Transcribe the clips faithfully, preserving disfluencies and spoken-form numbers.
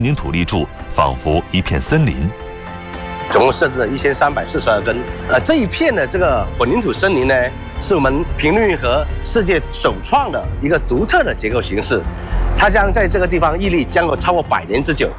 混凝土立柱仿佛一片森林。 总共设置了一千三百四十二根。呃，这一片的这个混凝土森林呢，是我们平陆运河世界首创的一个独特的结构形式，它将在这个地方屹立将有超过百年之久。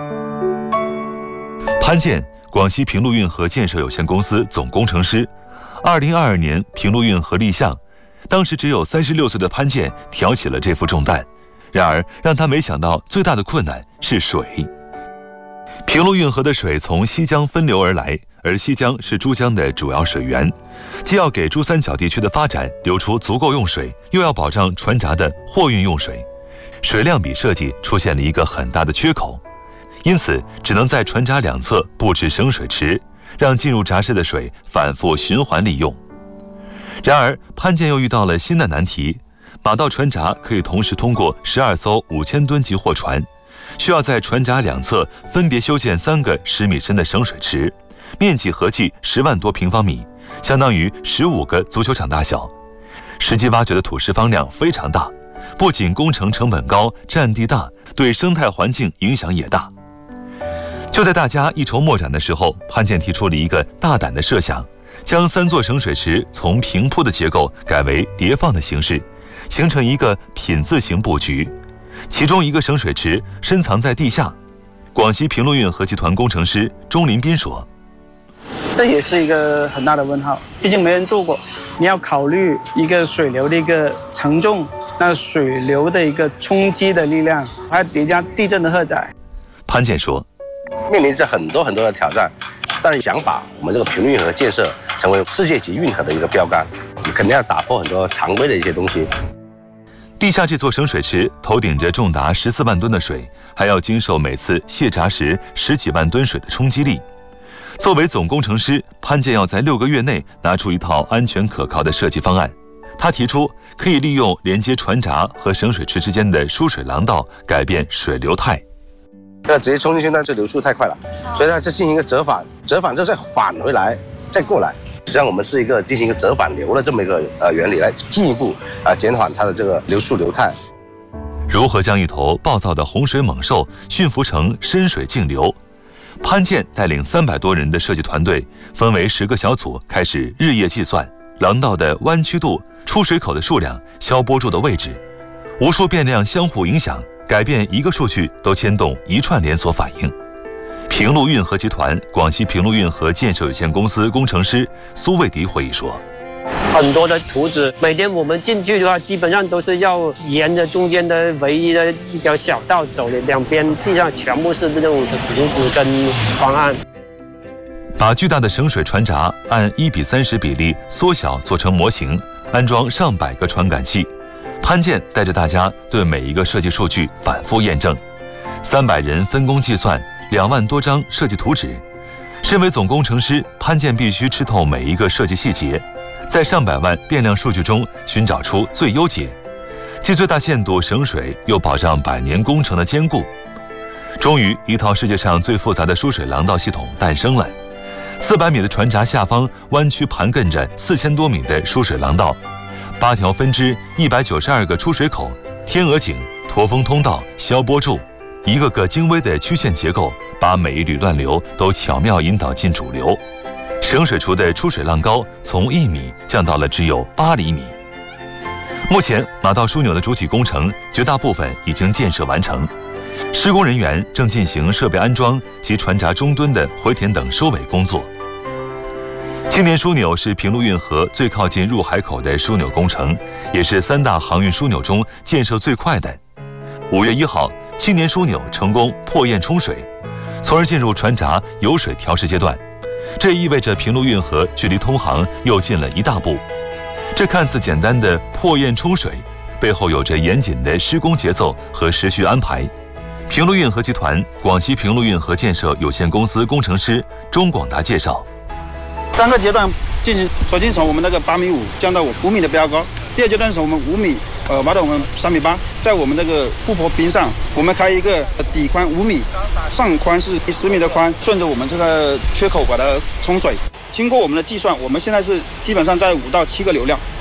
潘建，广西平陆运河建设有限公司总工程师。二零二二年平陆运河立项，当时只有三十六岁的潘建挑起了这副重担。然而，让他没想到最大的困难是水。平陆运河的水从西江分流而来，而西江是珠江的主要水源，既要给珠三角地区的发展留出足够用水，又要保障船闸的货运用水。水量比设计出现了一个很大的缺口，因此只能在船闸两侧布置省水池，让进入闸室的水反复循环利用。然而，潘建又遇到了新的难题。马道船闸可以同时通过十二艘五千吨级货船，需要在船闸两侧分别修建三个十米深的省水池，面积合计十万多平方米，相当于十五个足球场大小。实际挖掘的土石方量非常大，不仅工程成本高、占地大，对生态环境影响也大。就在大家一筹莫展的时候，潘建提出了一个大胆的设想，将三座省水池从平铺的结构改为叠放的形式，形成一个品字形布局，其中一个省水池深藏在地下。广西平陆运河集团工程师钟林斌说：“ 这也是一个很大的问号，毕竟没人做过。你要考虑一个水流的一个承重，那水流的一个冲击的力量，还要叠加地震的荷载。” 潘建说：“ 面临着很多很多的挑战，但是想把我们这个平陆运河建设成为世界级运河的一个标杆，你肯定要打破很多常规的一些东西。” 地下这座省水池头顶着重达十四万吨的水，还要经受每次卸闸时十几万吨水的冲击力。作为总工程师，潘建要在六个月内拿出一套安全可靠的设计方案。他提出可以利用连接船闸和省水池之间的输水廊道改变水流态。 那直接冲进去，那这流速太快了，所以它就进行一个折返，折返之后再返回来，再过来。实际上，我们是一个进行一个折返流的这么一个呃原理，来进一步啊、呃、减缓它的这个流速流态。 如何将一头暴躁的洪水猛兽驯服成深水静流？潘建带领三百多人的设计团队，分为十个小组，开始日夜计算廊道的弯曲度、出水口的数量、消波柱的位置，无数变量相互影响，改变一个数据都牵动一串连锁反应。平陆运河集团广西平陆运河建设有限公司工程师苏卫迪回忆说：“ 很多的图纸，每天我们进去的话，基本上都是要沿着中间的唯一的一条小道走的，两边地上全部是这种图纸跟方案。 把巨大的省水船闸按一比三十比例缩小做成模型，安装上百个传感器。潘建带着大家对每一个设计数据反复验证，三百人分工计算。”两万多张设计图纸，身为总工程师，潘建必须吃透每一个设计细节，在上百万变量数据中寻找出最优解，既最大限度省水，又保障百年工程的坚固。终于，一套世界上最复杂的输水廊道系统诞生了。四百米的船闸下方弯曲盘亘着四千多米的输水廊道，八条分支，一百九十二个出水口，天鹅颈、驼峰通道、消波柱。一个个精微的曲线结构，把每一缕乱流都巧妙引导进主流。省水处的出水浪高从一米降到了只有八厘米。目前，马道枢纽的主体工程绝大部分已经建设完成，施工人员正进行设备安装及船闸中墩的回填等收尾工作。青年枢纽是平陆运河最靠近入海口的枢纽工程，也是三大航运枢纽中建设最快的。五月一号。青年枢纽成功破堰冲水，从而进入船闸油水调试阶段。这意味着平陆运河距离通航又近了一大步。这看似简单的破堰冲水，背后有着严谨的施工节奏和时序安排。平陆运河集团广西平陆运河建设有限公司工程师钟广达介绍： 三个阶段进行，首先从我们那个八米五降到五米的标高，第二阶段是从我们五米。呃，挖到我们三米八，在我们那个护坡边上，我们开一个底宽五米，上宽是十米的宽，顺着我们这个缺口把它冲水。经过我们的计算，我们现在是基本上在五到七个流量，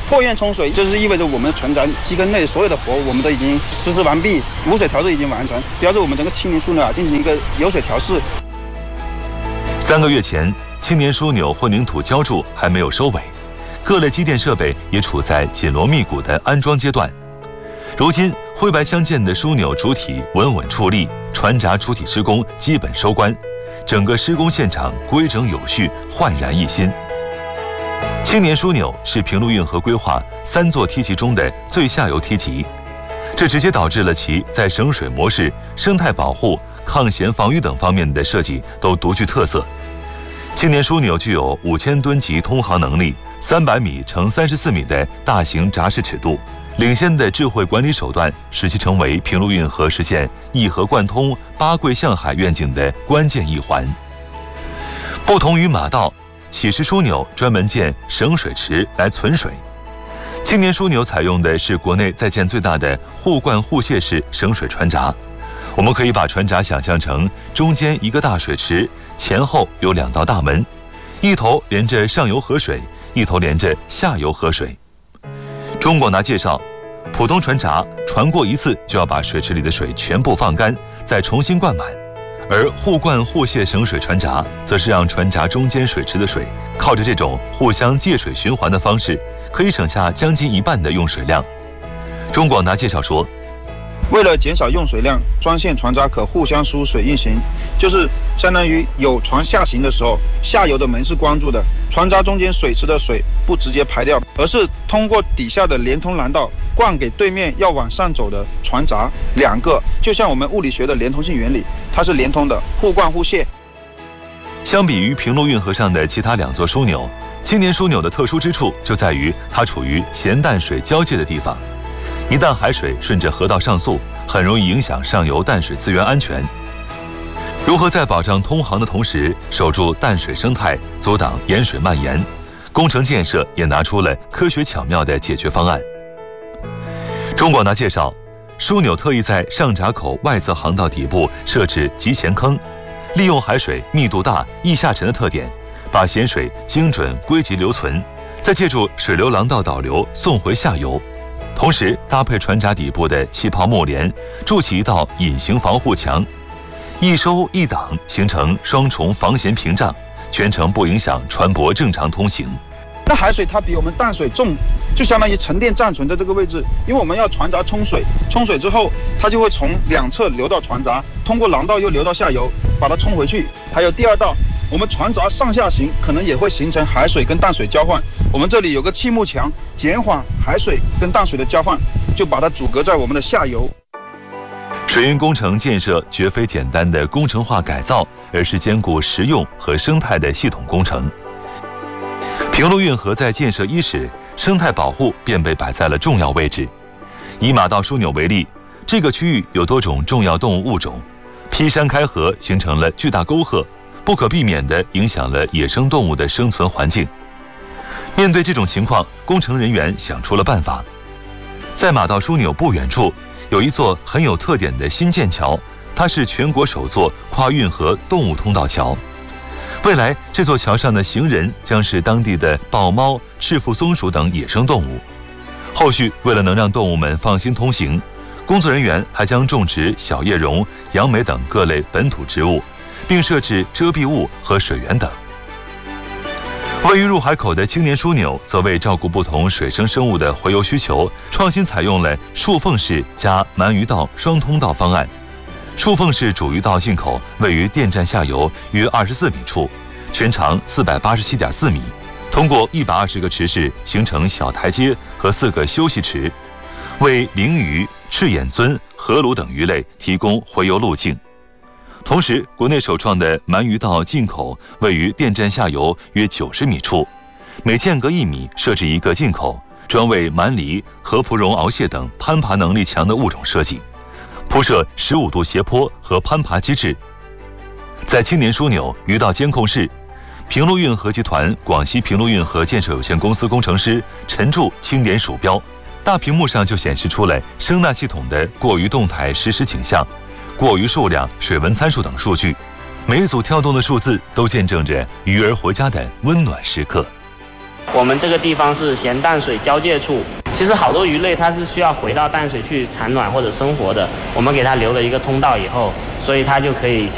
破院冲水，就是意味着我们船闸机根内所有的活我们都已经实施完毕，无水调制已经完成，标志我们整个青年枢纽啊进行一个有水调试。 三个月前，青年枢纽混凝土浇筑还没有收尾，各类机电设备也处在紧锣密鼓的安装阶段。如今，灰白相间的枢纽主体稳稳矗立，船闸主体施工基本收官，整个施工现场规整有序，焕然一新。青年枢纽是平陆运河规划三座梯级中的最下游梯级，这直接导致了其在省水模式、生态保护、抗咸防御等方面的设计都独具特色。青年枢纽具有五千吨级通航能力、三百米乘三十四米的大型闸式尺度，领先的智慧管理手段，使其成为平陆运河实现一河贯通、八桂向海愿景的关键一环。不同于马道，启石枢纽专门建省水池来存水，青年枢纽采用的是国内在建最大的互灌互泄式省水船闸。我们可以把船闸想象成中间一个大水池，前后有两道大门，一头连着上游河水，一头连着下游河水。钟广达介绍，普通船闸船过一次就要把水池里的水全部放干，再重新灌满，而互灌互泄省水船闸则是让船闸中间水池的水靠着这种互相借水循环的方式，可以省下将近一半的用水量。钟广达介绍说， 为了减少用水量，双线船闸可互相输水运行，就是相当于有船下行的时候，下游的门是关住的，船闸中间水池的水不直接排掉，而是通过底下的连通廊道灌给对面要往上走的船闸，两个就像我们物理学的连通性原理，它是连通的，互灌互泄。 相比于平陆运河上的其他两座枢纽，青年枢纽的特殊之处就在于它处于咸淡水交界的地方。一旦海水顺着河道上溯，很容易影响上游淡水资源安全。如何在保障通航的同时，守住淡水生态，阻挡盐水蔓延？工程建设也拿出了科学巧妙的解决方案。钟广达介绍，枢纽特意在上闸口外侧航道底部设置集咸坑，利用海水密度大、易下沉的特点，把咸水精准归集留存，再借助水流廊道导流送回下游。同时搭配船闸底部的气泡木帘，筑起一道隐形防护墙，一收一挡，形成双重防咸屏障，全程不影响船舶正常通行。 那海水它比我们淡水重，就相当于沉淀暂存在这个位置，因为我们要船闸冲水，冲水之后它就会从两侧流到船闸，通过廊道又流到下游，把它冲回去。还有第二道，我们船闸上下行可能也会形成海水跟淡水交换，我们这里有个气幕墙，减缓海水跟淡水的交换，就把它阻隔在我们的下游。 水运工程建设绝非简单的工程化改造，而是兼顾实用和生态的系统工程。平陆运河在建设伊始，生态保护便被摆在了重要位置。以马道枢纽为例，这个区域有多种重要动物物种，劈山开河形成了巨大沟壑，不可避免地影响了野生动物的生存环境。面对这种情况，工程人员想出了办法。在马道枢纽不远处，有一座很有特点的新建桥，它是全国首座跨运河动物通道桥。未来，这座桥上的行人将是当地的豹猫、赤腹松鼠等野生动物。后续，为了能让动物们放心通行，工作人员还将种植小叶榕、杨梅等各类本土植物，并设置遮蔽物和水源等。位于入海口的青年枢纽，则为照顾不同水生生物的洄游需求，创新采用了竖缝式加鳗鱼道双通道方案。竖缝式主鱼道进口位于电站下游约二十四米处，全长四百八十七点四米，通过一百二十个池室形成小台阶和四个休息池，为鲮鱼、赤眼鳟、河鲈等鱼类提供洄游路径。同时，国内首创的鳗鱼道进口位于电站下游约九十米处，每间隔一米设置一个进口，专为鳗鲡、河蒲蓉螯蟹等攀爬能力强的物种设计，铺设十五度斜坡和攀爬机制。在青年枢纽鱼道监控室，平陆运河集团广西平陆运河建设有限公司工程师陈柱清点鼠标，大屏幕上就显示出了声纳系统的过鱼动态实时景象、过鱼数量、水文参数等数据，每一组跳动的数字都见证着鱼儿回家的温暖时刻。 我们这个地方是咸淡水交界处，其实好多鱼类它是需要回到淡水去产卵或者生活的，我们给它留了一个通道以后，所以它就可以像